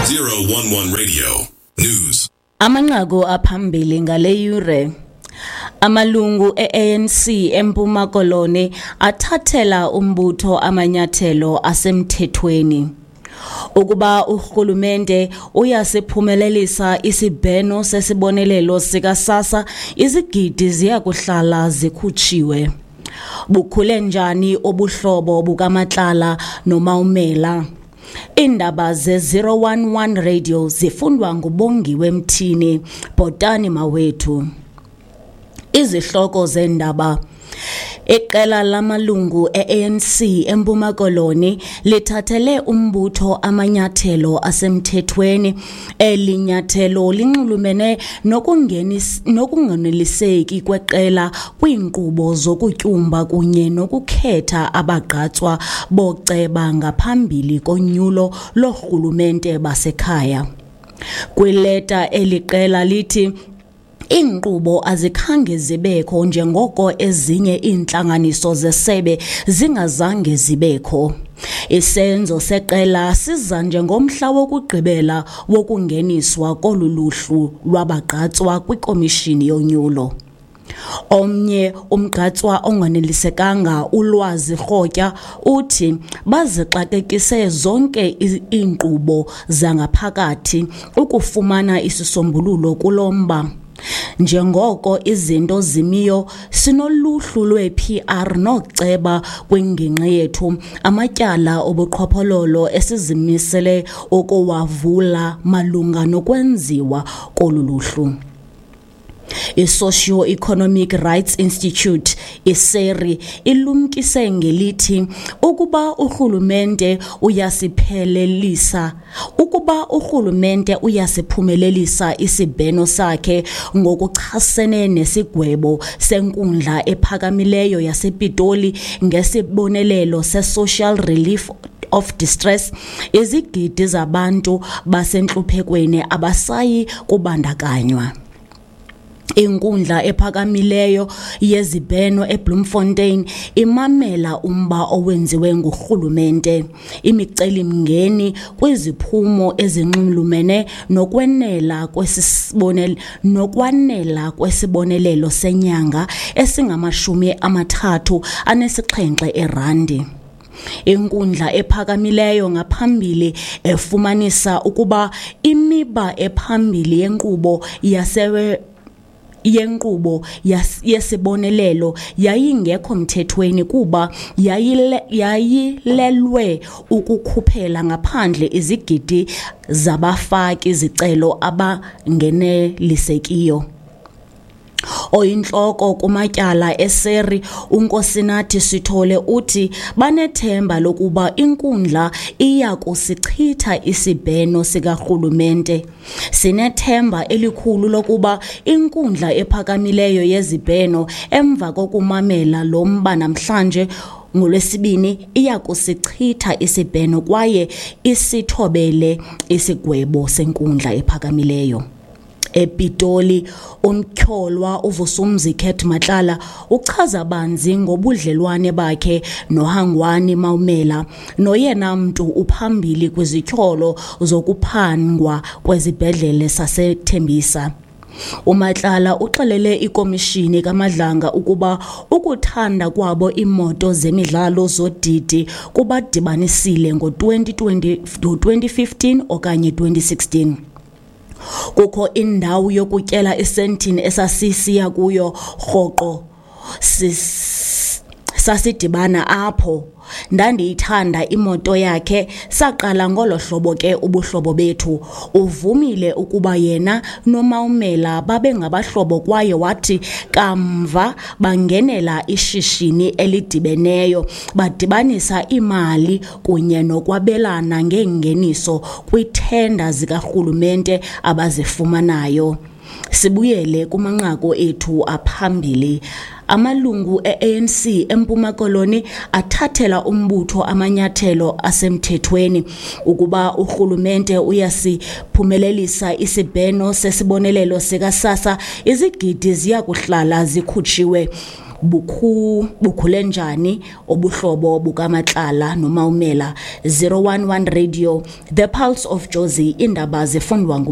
011 Radio News. Amanqaku aphambili ngale yure. Amalungu e-ANC eMpuma Koloni athathela umbutho amanyathelo asemthethweni. Ukuba urhulumente uyasiphumelelisa isibheno sesibonelelo sika-SASSA, izigidi ziyakuhlala zikhutshiwe. Bukhule njani obuhlobo bukaMatlala noMawumela? Indaba ze-011 Radio zifundwa nguBongiwe Mthini, Bhotani Mawethu. Izihloko zendaba. Iqela lamalungu e-ANC eMpuma Koloni lithathele umbutho amanyathelo asemthethweni. Elinyathelo linxulumene nokunganeliseki kweqela kwiinkqubo zokutyumba kunye nokukhetha abagqatswa boceba ngaphambili konyulo lorhulumente basekhaya. Kwileta eliqela lithi iinkqubo azikhange zibekho njengoko ezinye iintlanganiso zesebe zingazange zibekho. Isenzo seqela siza njengomhla wokugqibela wokungeniswa kolu luhlu lwabagqatswa kwikomishini yonyulo. Omnye umgqatswa onganelisekanga uLwazi Rhotya uthi bazixakekise zonke iinkqubo zangaphakathi ukufumana isisombululo kulomba. Njengoko izinto zimiyo, sinoluhlu lwe-PR noceba kwingingqi yethu amatyala obuqhophololo esizimisele ukuwavula malunga nokwenziwa kolu luhlu. I-Socio-Economic Rights Institute, iSERI, ilumkise ngelithi ukuba urhulumente uyasiphumelelisa isibheno sakhe ngokuchasene nesigwebo senkundla ephakamileyo yasePitoli ngesibonelelo se-Social Relief of Distress, izigidi zabantu basentluphekweni abasayi kubandakanywa. Inkundla ephakamileyo yezibheno eBloemfontein imamela umba owenziwe ngurhulumente. Imicelimngeni kwiziphumo ezinxulumene nokwanela kwesibonelelo senyanga esingama-37 erandi. Inkundla ephakamileyo ngaphambili efumanisa ukuba imiba ephambili yenkqubo yesibonelelo yayingekho mthethweni kuba yayilelwe ukukhuphela ngaphandle izigidi zabafaki-zicelo abangenelisekiyo. Oyintloko kumatyala eSERI uNkosinathi Sithole uthi banethemba lokuba inkundla iya kusichitha isibheno sikarhulumente. Sinethemba elikhulu lokuba inkundla ephakamileyo yezibheno emva kokumamela lo mba namhlanje ngoLwesibini iya kusichitha isibheno kwaye isithobele isigwebo senkundla ephakamileyo. ePitoli, umtyholwa uVusumzi Matlala uchaza banzi ngobudlelwane bakhe noHangwani Mawumela, noyena mntu uphambili kwizityholo zokuphangwa kwezibhedlele saseThembisa. uMatlala uxelele ikomishini kaMadlanga ukuba ukuthanda kwabo imoto zemidlalo zodidi kubadibanisile ngo-2015 okanye 2016. Kukho indawo yokutyela isentini esasisiya kuyo rhoqo sasidibana apho. Ndandiyithanda imoto yakhe, saqala ngolo hlobo ke ubuhlobo bethu. Uvumile ukuba yena noMawumela babe ngabahlobo kwaye wathi kamva bangenela ishishini elidibeneyo, badibanisa imali kunye nokwabelana ngengeniso kwithenda zikarhulumente abazifumanayo. Sibuyele kumanqaku ethu aphambili. Amalungu e-ANC eMpuma Koloni athathela umbutho amanyathelo asemthethweni. Ukuba urhulumente uyasiphumelelisa isibheno sesibonelelo sika-SASSA, izigidi ziyakuhlala zikhutshiwe. bukhule njani obuhlobo bukaMatlala noMawumela. 011 Radio, The Pulse of Jozi, indaba zifundwa